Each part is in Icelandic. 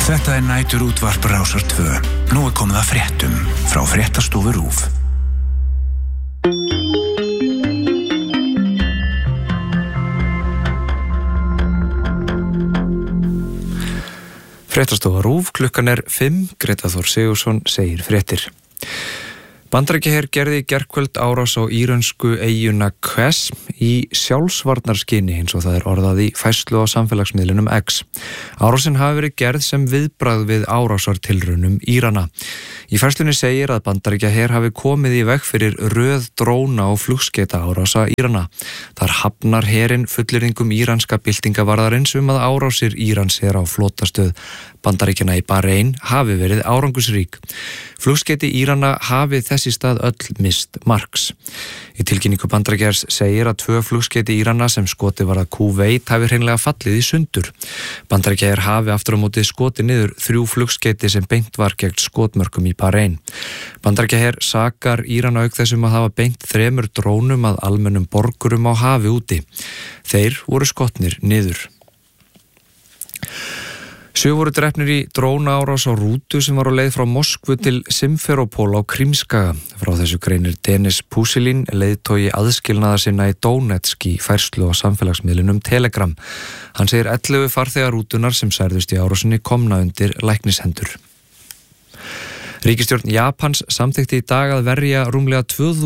Þetta nætur útvarp Rásar 2. Nú komið að fréttum frá fréttastofu RÚV. Fréttastofa RÚV, klukkan 5, Greta Þór Sigurðsson segir fréttir. Bandaríkjaher gerði í gærkvöld árás á írönsku eyjuna Kves í sjálfsvarnarskyni, eins og það orðað í færslu á samfélagsmiðlunum X. Árásin hafi verið gerð sem viðbragð við árásartilraunum Írana. Í færslunni segir að Bandaríkjaher hafi komið í veg fyrir röð dróna og flugskeyta árása Írana. Þar hafnar herinn fullyrðingum íranska byltingavarðarins að árásir Írans á flotastöð Bandaríkjanna í Bahrein hafi verið árangusrík. Flugskeyti Írana hafi þess í stað öll mist marks. Í tilkynningu Bandaríkjahers segir að 2 flugskeyti Írana sem skotið var að Kúveit hafi hreinlega fallið í sundur. Bandaríkjaher hafi aftur á móti skotið niður 3 flugskeyti sem beint var gegn skotmörkum í Bahrein. Bandaríkjaher sakar Írana auk þessum að hafa beint 3 drónum að almennum borgurum á hafi úti. Þeir voru skotnir niður. 7 voru drepnir í drónaárás á rútu sem var á leið frá Moskvu til Simferopol á Krímskaga. Frá þessu greinir Denis Pusilin, leiðtogi aðskilnaðar sinna í Donetsk í færslu á samfélagsmiðlunum Telegram. Hann segir 11 farþegar rútunar sem særðust í árásinni komna undir læknishendur. Ríkisstjórn Japans samþykkti í dag að verja rúmlega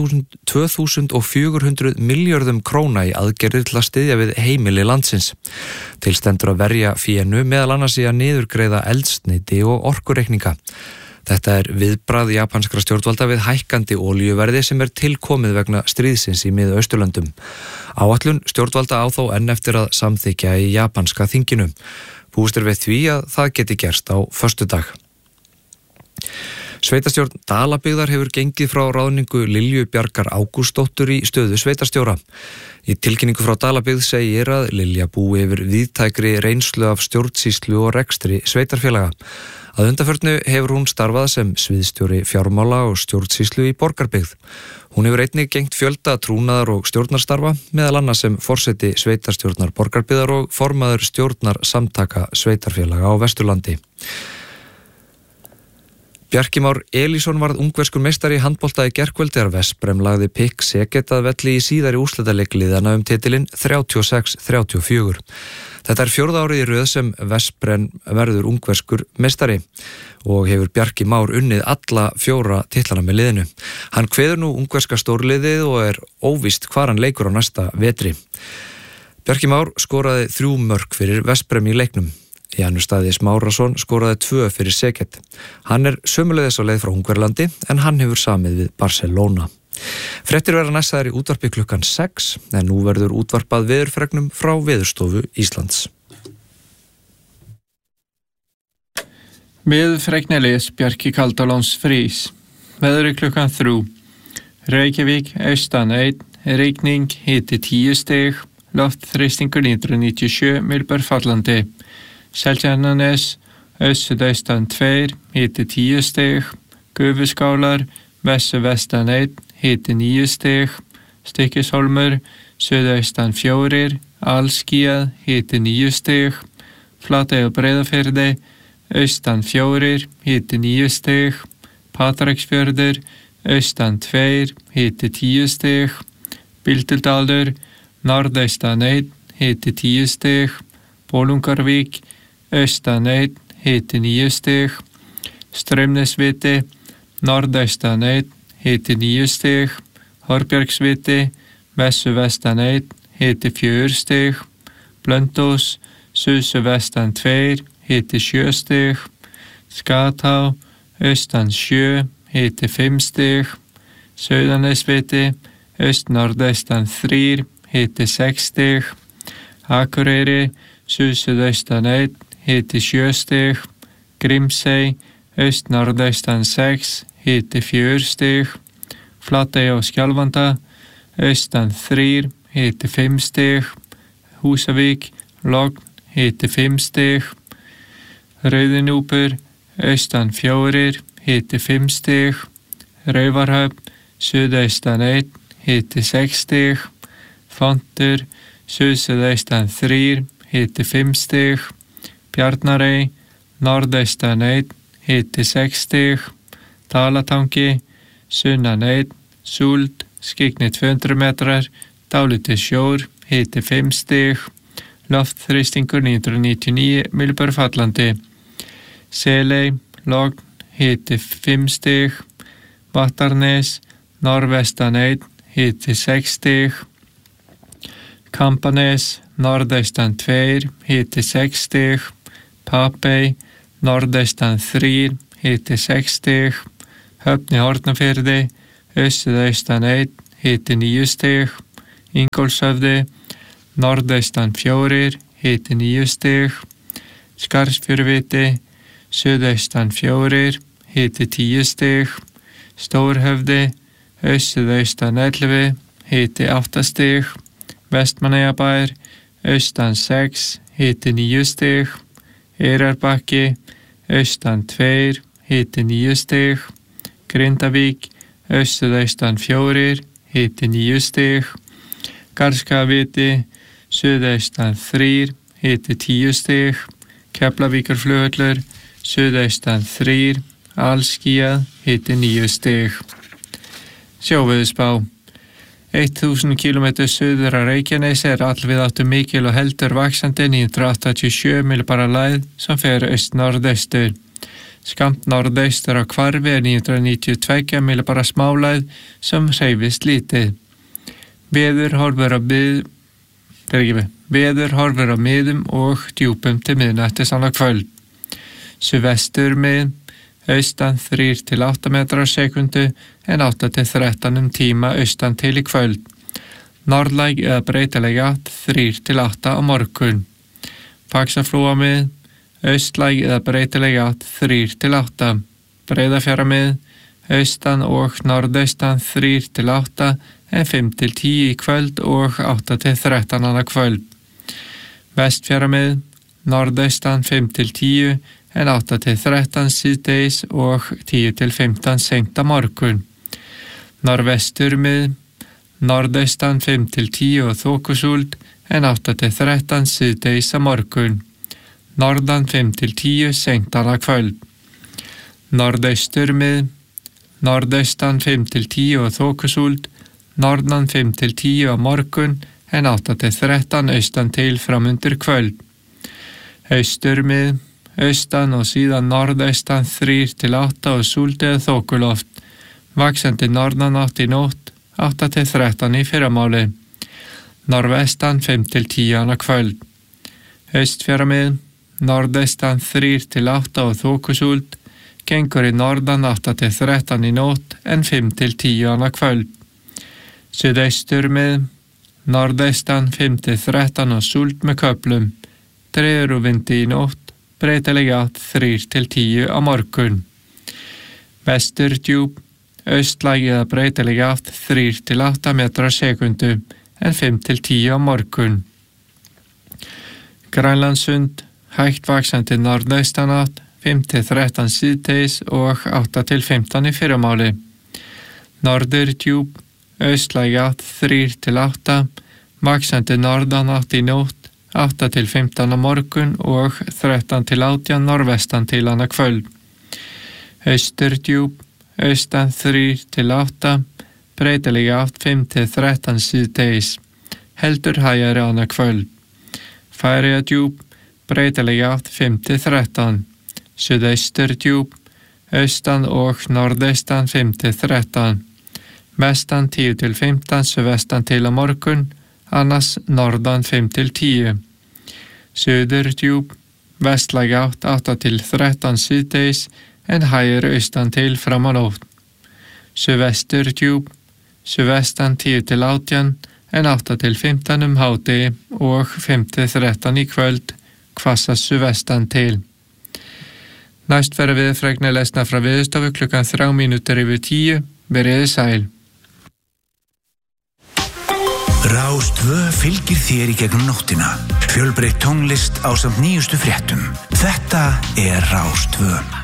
2400 milljörðum króna í aðgerðir til að styðja við heimili landsins. Til stendur að verja fénu meðal annars í að niðurgreiða eldsneyti og orkureikninga. Þetta viðbragð japanskra stjórnvalda við hækkandi olíuverði sem tilkomið vegna stríðsins í Mið-Austurlöndum. Áætlun stjórnvalda á þó enn eftir að samþykkja í japanska þinginu. Búist við því að það geti gerst á föstudag. Sveitarstjórn Dalabyggðar hefur gengið frá ráðningu Lilju Bjargar Ágústsdóttur í stöðu sveitarstjóra. Í tilkynningu frá Dalabyggð segir að Lilja búi yfir víðtækri reynslu af stjórnsýslu og rekstri sveitarfélaga. Að undanförnu hefur hún starfað sem sviðstjóri fjármála og stjórnsýslu í Borgarbyggð. Hún hefur einnig gegnt fjölda trúnaðar og stjórnarstarfa, meðal annars sem forseti sveitarstjórnar Borgarbyggðar og formaður stjórnar samtaka sveitarfélaga á Vesturlandi. Bjarki Már Elísson varð ungverskur meistari í handbolta í gærkvöld þegar Veszprém lagði PIK Szeged að velli í síðari úrslitaleik liðanna titilinn 36-34. Þetta 4. árið í röð sem Veszprém verður ungverskur meistari og hefur Bjarki Már unnið alla 4 titlana með liðinu. Hann kveður nú ungverska stórliðið og óvíst hvar hann leikur á næsta vetri. Bjarki Már skoraði 3 mörk fyrir Veszprém í leiknum. Janus Daði Smárasson skoraði 2 fyrir Szeged. Hann sömuleiðis á leið frá Ungverjalandi en hann hefur samið við Barcelona. Fréttir verða næstaðar í útvarpi klukkan 6 en nú verður útvarpað veðurfregnum frá Veðurstofu Íslands. Veðurfregnalis Bjarki Kaldalóns Frís. Veðri klukkan 3. Reykjavík, austan 1, rigning, hiti 10 stig, loftþrýstingur 997 milbar fallandi. Seltjarnarnes, austan 2, hiti 10 stig, Gufuskálar, vestan 1, hiti 9 stig, Stykkishólmur, suðaustan 4, allskýjað, hiti 9 stig, Flatey og Breiðafirði, austan 4, hiti 9 stig, Patreksfjörður, austan 2, hiti 10 stig, Bíldudalur, norðaustan 1, hiti 10 stig, Bolungarvík, austan 1, hiti 9 stig, Straumnesviti, norðaustan 1, hiti 9 stig, Horbjörgsviti, vestan 1, hiti 4 stig, Blöndós, suðvestan 2, hiti 7 stig, Skatá, austan 7, hiti 5 stig, Sauðanesviti, norðaustan 3, hiti 6 stig, Akureyri, suðaustan 1, hiti 7 stig, Grímsey, norðaustan 6, hiti 4 stig, Flatey og Skjálfanda, austan 3, hiti 5 stig, Húsavík, logn, hiti 5 stig, Rauðinúpur, austan 4, hiti 5 stig, Raufarhöfn, suðaustan 1, hiti 6 stig, Fontur, suðaustan 3, hiti 5 stig, Bjarnarey, norðaustan 1, hiti 6 stig, Dalatangi, sunnan 1, súld, skyggni 200 metrar, dálítið sjór, hiti 5 stig, loftþrýstingur 999 millibör fallandi, Seley, logn, hiti 5 stig, Vattarnes, norðvestan 1, hiti 6 stig, Kampanes, norðaustan 2, hiti 6 stig, Papey, norðaustan 3, hiti 6 stig, Höfn í Hornafirði, suðaustan 1, hiti 9 stig, Ingólfshöfði, norðaustan 4, hiti 9 stig, Skarðsfjöruviti, suðaustan 4, hiti 10 stig, Stórhöfði, suðaustan 11, hiti 8 stig, Vestmannaeyjabær, austan 6, hiti 9 stig, Eyrarbakki, austan 2, hiti 9 stig, Grindavík, suðaustan 4, hiti 9 stig, Garðskagaviti, suðaustan 3, hiti 10 stig, Keflavíkurflugvöllur, suðaustan 3, alskýjað, hiti 9 stig. Sjóveðurspá. 1000 km suður að Reykjanesi allvíðáttu mikil og heldur vaxandi 987 millibara lægð sem fer aust-norðaustur. Skammt norðaustur á Hvarfi 992 millibara smálægð sem hreyfist lítið. Veður horfir á miðum og djúpum til miðnættis annað kvöld. Suðvestur mið, austan 3 til 8 metrar á sekundu en 8 til 13 tíma austan til í kvöld. Norðlæg eða breytileg átt 3 til 8 á morgun. Faxaflóamið, austlæg eða breytileg átt 3 til 8. Breiðafjarðarmið, austan og norðaustan 3 til 8 en 5 til 10 í kvöld og 8 til 13 annað kvöld. Vestfjarðarmið, norðaustan 5 til 10 en 8 til 13 síðdegis og 10 til 15 seint á morgun. Norðvesturmið, norðaustan 5 til 10 og þokusúld en 8 til 13 síðdegis á morgun. Norðan 5 til 10 seint annað kvöld. Norðausturmið, norðaustan 5 til 10 og þokusúld, norðan 5 til 10 á morgun en 8 til 13 austan til framundir kvöld. Austurmið, austan og síðan norðaustan 3 til 8 og súld eða þokuloft. Vaxandi norðanátt í nótt, 8 til 13 í fyrramáli. Norðvestan 5 til 10 annað kvöld. Austfjarðarmið, norðaustan 3 til 8 og þokusúld, gengur í norðan 8 til 13 í nótt en 5 til 10 annað kvöld. Suðausturmið, norðaustan 5 til 13 og súld með köflum. Dregur úr vindi í nótt, breytileg átt 3 til 10 á morgun. Vesturdjúp, austlæg eða breytileg átt 3 til 8 metrar á sekundu en 5 til 10 á morgun. Grænlandssund, hægt vaxandi norðaustanátt 5 til 13 síðdegis og 8 til 15 í fyrramáli. Norðurdjúp, austlæg átt 3 til 8, vaxandi norðanátt í nótt 8 til 15 á morgun og 13 til 18 norðvestan til annað kvöld. Austurdjúp, austan 3 til 8, breytileg átt 5 til 13 síðdegis, heldur hægari annað kvöld. Færeyjadjúp, breytileg átt 5 til 13, suðausturdjúp, austan og norðaustan 5 til 13, vestan 10 til 15 suðvestan til á morgun, annars norðan 5 til 10. Suðurdjúp, vestlæg átt 8 til 13 síðdegis en hægir austan til fram á nótt. Suðvesturdjúp, suðvestan 10 til 18 en 8 til 15 hádegi og 5 til 13 í kvöld, hvassast suðvestan til. Næst verður veðurfregnir lesnar frá Veðurstofu klukkan 9:03, veriði sæl. Rás 2 fylgir þér í gegnum nóttina. Fjölbreytt tónlist ásamt nýjustu fréttum. Þetta er Rás 2.